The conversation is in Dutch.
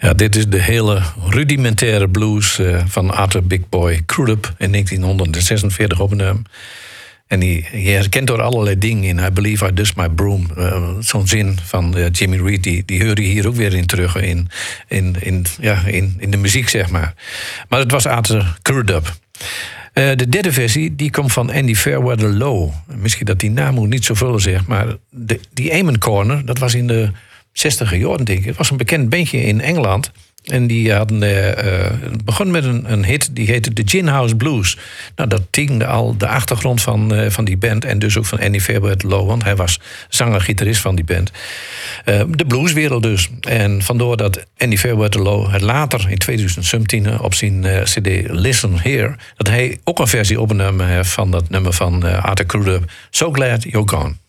Ja, dit is de hele rudimentaire blues van Arthur Big Boy Crudup in 1946 opgenomen. En je herkent er allerlei dingen in. I believe I dust my broom. Zo'n zin van Jimmy Reed, die hoor je hier ook weer in terug in de muziek, zeg maar. Maar het was Arthur Crudup. De derde versie die komt van Andy Fairweather Low. Misschien dat die naam ook niet zoveel zegt, maar die Amen Corner, dat was in de 60e jaren, denk ik. Het was een bekend bandje in Engeland. En die hadden begon met een hit, die heette The Gin House Blues. Nou, dat tekende al de achtergrond van die band. En dus ook van Andy Fairweather Low, want hij was zanger-gitarist van die band. De blueswereld dus. En vandoor dat Andy Fairweather Low het later in 2017 op zijn cd Listen Here, dat hij ook een versie opgenomen heeft van dat nummer van Arthur Crudup, So Glad You're Gone.